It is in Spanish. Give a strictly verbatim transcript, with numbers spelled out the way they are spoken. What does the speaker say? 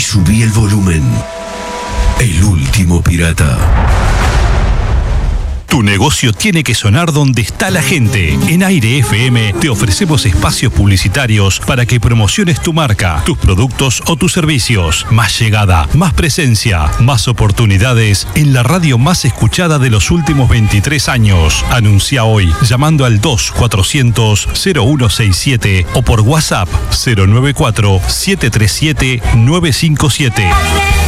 subí el volumen. El último pirata. Tu negocio tiene que sonar donde está la gente. En Aire F M te ofrecemos espacios publicitarios para que promociones tu marca, tus productos o tus servicios. Más llegada, más presencia, más oportunidades en la radio más escuchada de los últimos veintitrés años. Anuncia hoy llamando al dos cuatrocientos cero uno sesenta y siete o por WhatsApp cero nueve cuatro siete tres siete nueve cinco siete.